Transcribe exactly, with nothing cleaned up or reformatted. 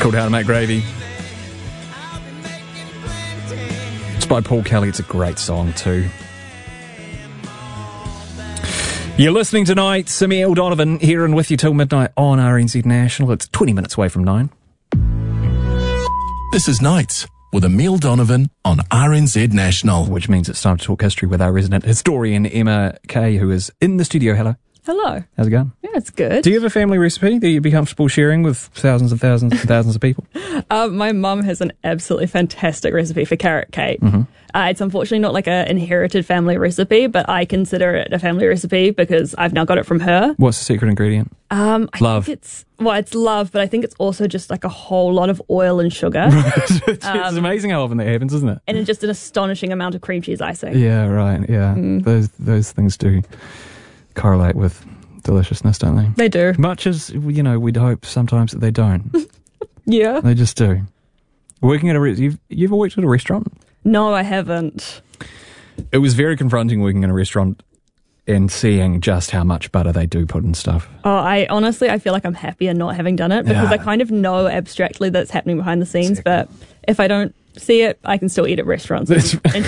called How to Make Gravy. It's by Paul Kelly. It's a great song too. You're listening tonight. Emile Donovan here and with you till midnight on R N Z National. It's twenty minutes away from nine. This is Nights with Emile Donovan on R N Z National. Which means it's time to talk history with our resident historian, Emma Kay, who is in the studio. Hello. Hello. How's it going? Yeah, it's good. Do you have a family recipe that you'd be comfortable sharing with thousands and thousands and thousands of people? Uh, my mum has an absolutely fantastic recipe for carrot cake. Mm-hmm. Uh, it's unfortunately not like an inherited family recipe, but I consider it a family recipe because I've now got it from her. What's the secret ingredient? Um, I Love. Think it's, well, it's love, but I think it's also just like a whole lot of oil and sugar. it's Um, amazing how often that happens, isn't it? And just an astonishing amount of cream cheese icing. Yeah, right. Yeah, Mm. those those things do correlate with deliciousness, don't they? They do. Much as, you know, we'd hope sometimes that they don't. Yeah. They just do. Working at a re- you've you ever worked at a restaurant? No, I haven't. It was very confronting working in a restaurant and seeing just how much butter they do put in stuff. Oh, I honestly, I feel like I'm happier not having done it because Yeah. I kind of know abstractly that it's happening behind the scenes, Exactly. but if I don't see it, I can still eat at restaurants and, That's- and